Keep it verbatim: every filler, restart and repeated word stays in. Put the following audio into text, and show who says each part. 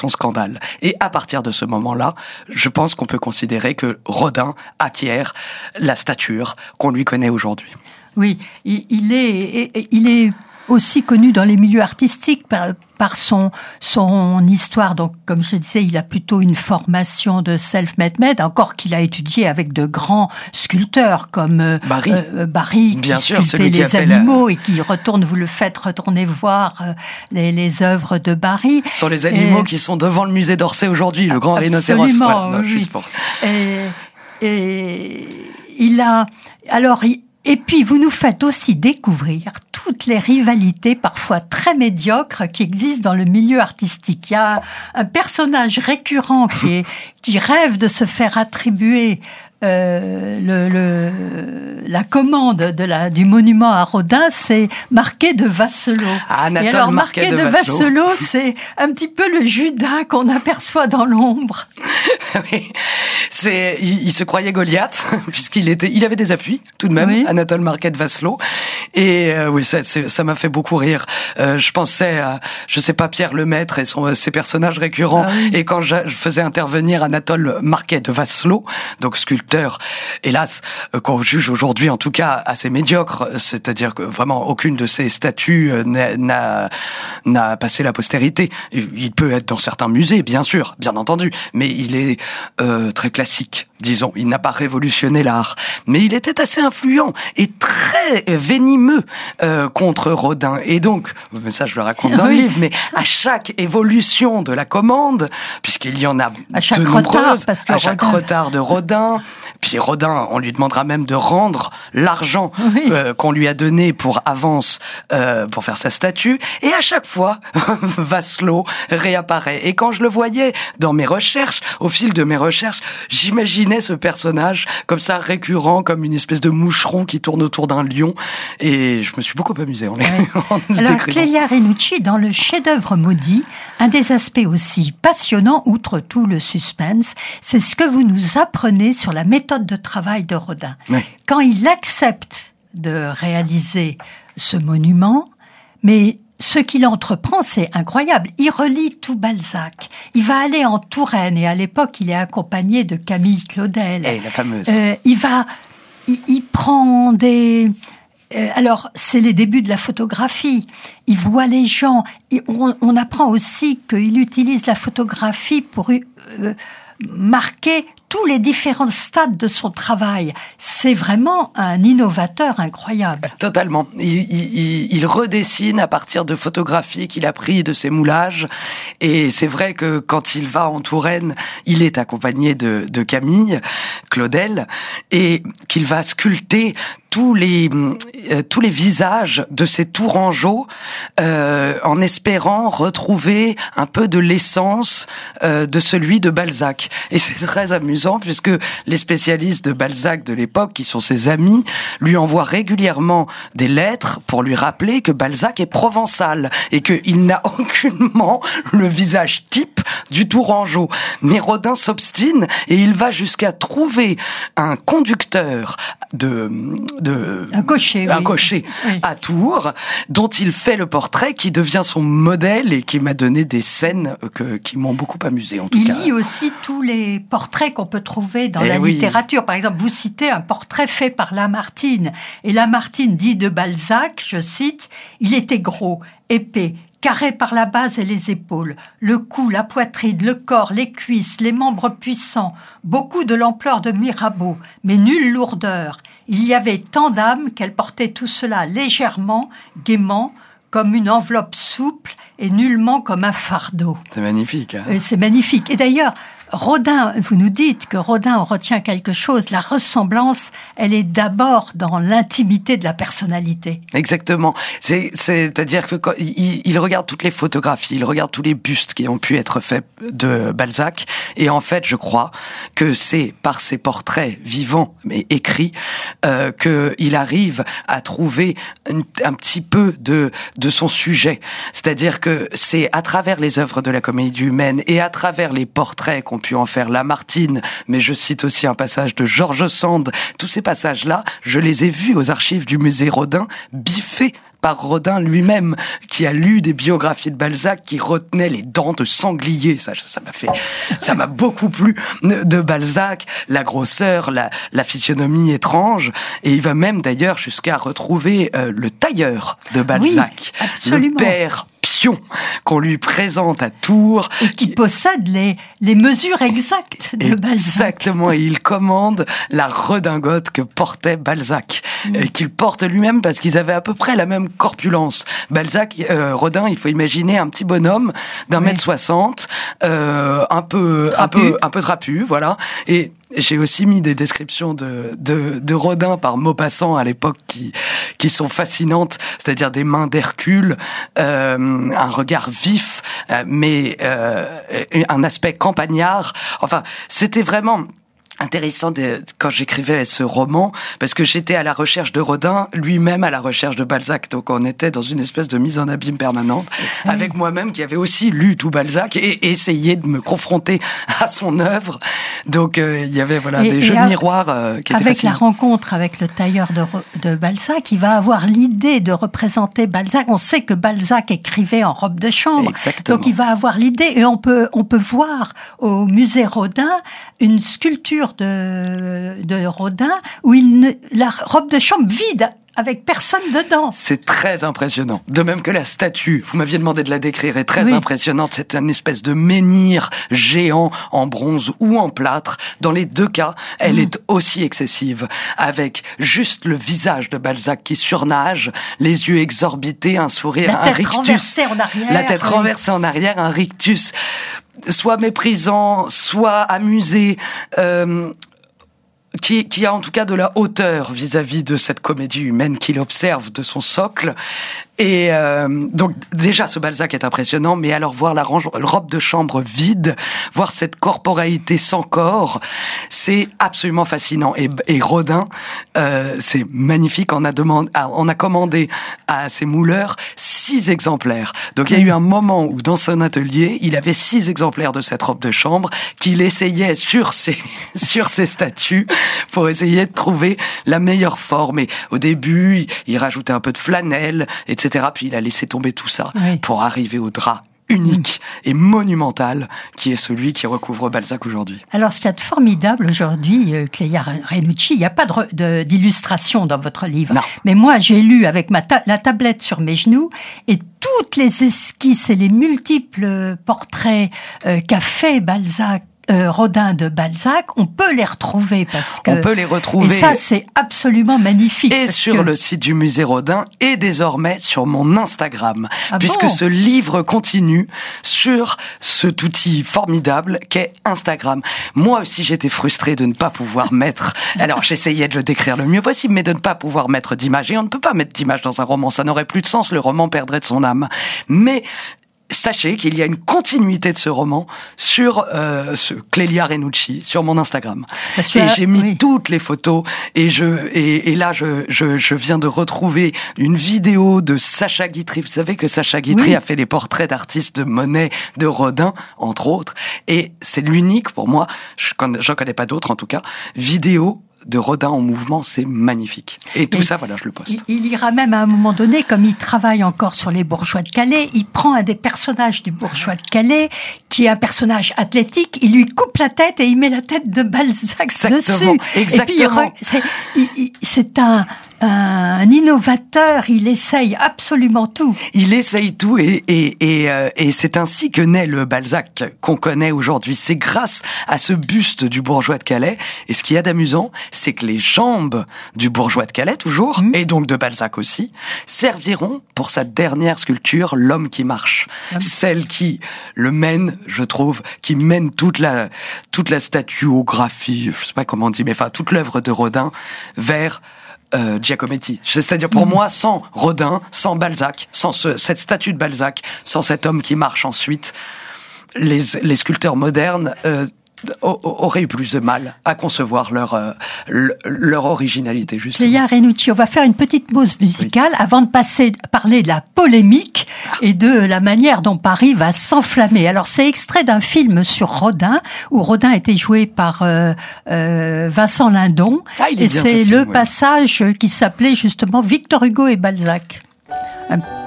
Speaker 1: son scandale. Et à partir de ce moment-là, je pense qu'on peut considérer que Rodin acquiert la stature qu'on lui connaît aujourd'hui.
Speaker 2: Oui, il est, il est aussi connu dans les milieux artistiques par, par son, son histoire. Donc, comme je disais, il a plutôt une formation de self-made man, encore qu'il a étudié avec de grands sculpteurs comme
Speaker 1: Barry,
Speaker 2: euh, Barry
Speaker 1: Bien
Speaker 2: qui
Speaker 1: sûr,
Speaker 2: sculptait les animaux
Speaker 1: la...
Speaker 2: et qui retourne, vous le faites retourner voir euh, les, les œuvres de Barry.
Speaker 1: Ce sont les animaux et... qui sont devant le musée d'Orsay aujourd'hui, le grand rhinocéros.
Speaker 2: Absolument,
Speaker 1: voilà, non,
Speaker 2: oui.
Speaker 1: juste pour...
Speaker 2: et, et il a... Alors, il, Et puis, vous nous faites aussi découvrir toutes les rivalités, parfois très médiocres, qui existent dans le milieu artistique. Il y a un personnage récurrent qui, est, qui rêve de se faire attribuer euh, le, le, la commande de la, du monument à Rodin, c'est Marquet de Vasselot.
Speaker 1: Ah, Anatole
Speaker 2: Et alors,
Speaker 1: Marquet
Speaker 2: Marquet de, de Vasselot, c'est un petit peu le Judas qu'on aperçoit dans l'ombre.
Speaker 1: Oui. C'est, il, il se croyait Goliath, puisqu'il était, il avait des appuis, tout de même, oui. Anatole Marquet de Vasselot. Et euh, oui, ça, c'est, ça m'a fait beaucoup rire. Euh, je pensais à, je sais pas, Pierre Lemaître et son, ses personnages récurrents. Ah, oui. Et quand je, je faisais intervenir Anatole Marquet de Vasselot, donc sculpteur, hélas, euh, qu'on juge aujourd'hui en tout cas assez médiocre, c'est-à-dire que vraiment aucune de ses statues n'a, n'a, n'a passé la postérité. Il peut être dans certains musées, bien sûr, bien entendu, mais il est euh, très classique, disons. Il n'a pas révolutionné l'art, mais il était assez influent et très venimeux euh, contre Rodin. Et donc, ça je le raconte dans oui. le livre, mais à chaque évolution de la commande, puisqu'il y en a
Speaker 2: à chaque
Speaker 1: de
Speaker 2: retard,
Speaker 1: nombreuses,
Speaker 2: parce que
Speaker 1: à chaque
Speaker 2: Rodin...
Speaker 1: retard de Rodin, puis Rodin, on lui demandera même de rendre l'argent oui. euh, qu'on lui a donné pour avance euh, pour faire sa statue, et à chaque fois, Vasselot réapparaît. Et quand je le voyais dans mes recherches, au fil de mes recherches, j'imaginais ce personnage comme ça récurrent, comme une espèce de moucheron qui tourne autour d'un lion, et je me suis beaucoup amusé en, ouais. en
Speaker 2: Alors
Speaker 1: décrivant.
Speaker 2: Clélia Renucci, dans le chef-d'œuvre maudit, un des aspects aussi passionnants, outre tout le suspense, c'est ce que vous nous apprenez sur la méthode de travail de Rodin. Ouais. Quand il accepte de réaliser ce monument, mais ce qu'il entreprend, c'est incroyable. Il relit tout Balzac. Il va aller en Touraine, et à l'époque, il est accompagné de Camille Claudel.
Speaker 1: Eh, la fameuse.
Speaker 2: Euh, il va, il, il prend des... Euh, alors, c'est les débuts de la photographie. Il voit les gens. Et on, on apprend aussi qu'il utilise la photographie pour euh, marquer tous les différents stades de son travail. C'est vraiment un innovateur incroyable.
Speaker 1: Totalement. Il, il, il redessine à partir de photographies qu'il a prises de ses moulages. Et c'est vrai que quand il va en Touraine, il est accompagné de, de Camille Claudel, et qu'il va sculpter tous les euh, tous les visages de ces Tourangeaux, euh, en espérant retrouver un peu de l'essence euh, de celui de Balzac. Et c'est très amusant puisque les spécialistes de Balzac de l'époque, qui sont ses amis, lui envoient régulièrement des lettres pour lui rappeler que Balzac est provençal et qu'il n'a aucunement le visage type du Tourangeau. Mais Rodin s'obstine et il va jusqu'à trouver un conducteur de De,
Speaker 2: un cocher,
Speaker 1: un
Speaker 2: oui.
Speaker 1: cocher oui. à Tours, dont il fait le portrait, qui devient son modèle et qui m'a donné des scènes que, qui m'ont beaucoup amusé en tout
Speaker 2: il
Speaker 1: cas.
Speaker 2: Il lit aussi tous les portraits qu'on peut trouver dans
Speaker 1: et
Speaker 2: la
Speaker 1: oui.
Speaker 2: littérature. Par exemple, vous citez un portrait fait par Lamartine. Et Lamartine dit de Balzac, je cite, « Il était gros, épais, carré par la base et les épaules, le cou, la poitrine, le corps, les cuisses, les membres puissants, beaucoup de l'ampleur de Mirabeau, mais nulle lourdeur. Il y avait tant d'âme qu'elle portait tout cela légèrement, gaiement, comme une enveloppe souple et nullement comme un fardeau. »
Speaker 1: C'est magnifique. Hein ?
Speaker 2: C'est magnifique. Et d'ailleurs, Rodin, vous nous dites que Rodin en retient quelque chose. La ressemblance, elle est d'abord dans l'intimité de la personnalité.
Speaker 1: Exactement. C'est, c'est-à-dire que quand il, il regarde toutes les photographies, il regarde tous les bustes qui ont pu être faits de Balzac, et en fait, je crois que c'est par ses portraits vivants mais écrits euh, que il arrive à trouver un, un petit peu de de son sujet. C'est-à-dire que c'est à travers les œuvres de la comédie humaine et à travers les portraits qu'on pu en faire Lamartine, mais je cite aussi un passage de George Sand. Tous ces passages-là, je les ai vus aux archives du musée Rodin, biffés par Rodin lui-même, qui a lu des biographies de Balzac, qui retenait les dents de sanglier. Ça, ça m'a fait, ça m'a beaucoup plu de Balzac, la grosseur, la, la physionomie étrange. Et il va même d'ailleurs jusqu'à retrouver euh, le tailleur de Balzac,
Speaker 2: oui,
Speaker 1: le père Pion, qu'on lui présente à Tours.
Speaker 2: Et qui possède les, les mesures exactes de Balzac.
Speaker 1: Exactement, et il commande la redingote que portait Balzac, mmh. et qu'il porte lui-même parce qu'ils avaient à peu près la même corpulence. Balzac, euh, Rodin, il faut imaginer un petit bonhomme d'un oui. mètre soixante, euh, un peu, trapu. un peu, un peu trapu, voilà, et j'ai aussi mis des descriptions de, de, de Rodin par Maupassant à l'époque qui, qui sont fascinantes, c'est-à-dire des mains d'Hercule, euh, un regard vif, euh, mais euh, un aspect campagnard. Enfin, c'était vraiment intéressant de, quand j'écrivais ce roman, parce que j'étais à la recherche de Rodin, lui-même à la recherche de Balzac, donc on était dans une espèce de mise en abîme permanente, oui. avec moi-même qui avait aussi lu tout Balzac et, et essayé de me confronter à son œuvre. Donc euh, il y avait voilà et, des et jeux à, de miroirs euh, qui étaient
Speaker 2: avec
Speaker 1: fascinants.
Speaker 2: La rencontre avec le tailleur de, de Balzac, il va avoir l'idée de représenter Balzac. On sait que Balzac écrivait en robe de chambre,
Speaker 1: exactement.
Speaker 2: Donc il va avoir l'idée, et on peut on peut voir au musée Rodin une sculpture de, de Rodin où il ne, la robe de chambre vide avec personne dedans.
Speaker 1: C'est très impressionnant. De même que la statue, vous m'aviez demandé de la décrire, est très oui. impressionnante. C'est une espèce de menhir géant en bronze ou en plâtre. Dans les deux cas, elle mmh. est aussi excessive, avec juste le visage de Balzac qui surnage, les yeux exorbités, un sourire,
Speaker 2: la
Speaker 1: un rictus.
Speaker 2: renversée en arrière.
Speaker 1: La tête oui. renversée en arrière, un rictus soit méprisant, soit amusé, euh, qui, qui a en tout cas de la hauteur vis-à-vis de cette comédie humaine qu'il observe de son socle. Et euh, donc déjà ce Balzac est impressionnant, mais alors voir la range, robe de chambre vide, voir cette corporalité sans corps, c'est absolument fascinant. Et, et Rodin, euh, c'est magnifique. On a demandé, on a commandé à ses mouleurs six exemplaires. Donc il y a eu un moment où dans son atelier, il avait six exemplaires de cette robe de chambre qu'il essayait sur ses sur ses statues pour essayer de trouver la meilleure forme. Et au début, il, il rajoutait un peu de flanelle, et cetera. Puis il a laissé tomber tout ça oui. pour arriver au drap unique mmh. et monumental qui est celui qui recouvre Balzac aujourd'hui.
Speaker 2: Alors, ce qu'il y a de formidable aujourd'hui, euh, Clélia Renucci, il n'y a pas de, de, d'illustration dans votre livre.
Speaker 1: Non.
Speaker 2: Mais moi, j'ai lu avec ma ta- la tablette sur mes genoux et toutes les esquisses et les multiples portraits euh, qu'a fait Balzac, Euh, Rodin de Balzac, on peut les retrouver parce que...
Speaker 1: On peut les retrouver.
Speaker 2: Et ça, c'est absolument magnifique.
Speaker 1: Et sur
Speaker 2: que...
Speaker 1: le site du musée Rodin et désormais sur mon Instagram.
Speaker 2: Ah
Speaker 1: puisque
Speaker 2: bon
Speaker 1: ce livre continue sur cet outil formidable qu'est Instagram. Moi aussi, j'étais frustrée de ne pas pouvoir mettre... Alors, j'essayais de le décrire le mieux possible, mais de ne pas pouvoir mettre d'image. Et on ne peut pas mettre d'image dans un roman. Ça n'aurait plus de sens. Le roman perdrait de son âme. Mais... sachez qu'il y a une continuité de ce roman sur euh, ce Clélia Renucci sur mon Instagram.
Speaker 2: Parce que,
Speaker 1: et j'ai mis
Speaker 2: oui.
Speaker 1: toutes les photos et je et, et là je, je je viens de retrouver une vidéo de Sacha Guitry. Vous savez que Sacha Guitry oui. a fait les portraits d'artistes de Monet, de Rodin entre autres, et c'est l'unique pour moi, je j'en connais pas d'autres en tout cas, vidéo de Rodin en mouvement, c'est magnifique. Et tout et ça, voilà, je le poste.
Speaker 2: Il, il ira même à un moment donné, comme il travaille encore sur les bourgeois de Calais, il prend un des personnages du bourgeois de Calais, qui est un personnage athlétique, il lui coupe la tête et il met la tête de Balzac
Speaker 1: Exactement.
Speaker 2: dessus.
Speaker 1: Exactement.
Speaker 2: Et puis, c'est, il, il, c'est un... un innovateur, il essaye absolument tout.
Speaker 1: Il essaye tout et et et, euh, et c'est ainsi que naît le Balzac qu'on connaît aujourd'hui. C'est grâce à ce buste du bourgeois de Calais. Et ce qu'il y a d'amusant, c'est que les jambes du bourgeois de Calais, toujours, mmh. et donc de Balzac aussi, serviront pour sa dernière sculpture, L'homme qui marche. Mmh. Celle qui le mène, je trouve, qui mène toute la toute la statuographie, je sais pas comment on dit, mais enfin toute l'œuvre de Rodin vers Euh, Giacometti. C'est-à-dire pour mmh. moi, sans Rodin, sans Balzac, sans ce, cette statue de Balzac, sans cet homme qui marche ensuite, les, les sculpteurs modernes euh, auraient eu plus de mal à concevoir leur euh, leur originalité, justement.
Speaker 2: Clélia Renucci, on va faire une petite pause musicale oui. avant de passer parler de la polémique et de la manière dont Paris va s'enflammer. Alors, c'est extrait d'un film sur Rodin, où Rodin était joué par euh, euh, Vincent Lindon,
Speaker 1: ah, il est
Speaker 2: et
Speaker 1: bien,
Speaker 2: c'est
Speaker 1: film,
Speaker 2: le
Speaker 1: ouais.
Speaker 2: passage qui s'appelait justement Victor Hugo et Balzac. un